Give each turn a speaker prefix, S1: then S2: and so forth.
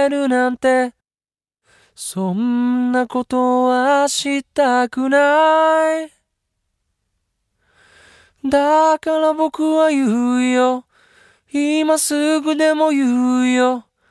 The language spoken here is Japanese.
S1: えるなんて、そんなことはしたくない。だから僕は言うよ、今すぐでも言うよ。